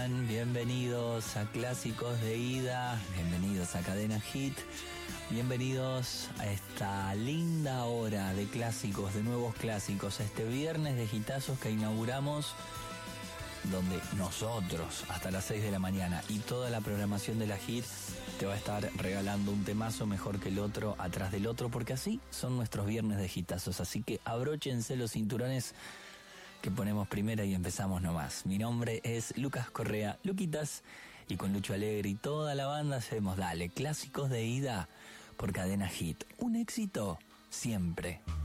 están? Bienvenidos a Clásicos de Ida, bienvenidos a Cadena Hit, bienvenidos a esta linda hora de clásicos, de nuevos clásicos, a este viernes de hitazos que inauguramos, donde nosotros hasta las 6 de la mañana y toda la programación de la Hit te va a estar regalando un temazo mejor que el otro, atrás del otro, porque así son nuestros viernes de hitazos. Así que abróchense los cinturones que ponemos primera y empezamos nomás. Mi nombre es Lucas Correa, Luquitas, y con Lucho Alegre y toda la banda hacemos Clásicos de Ida por Cadena Hit. Un éxito siempre.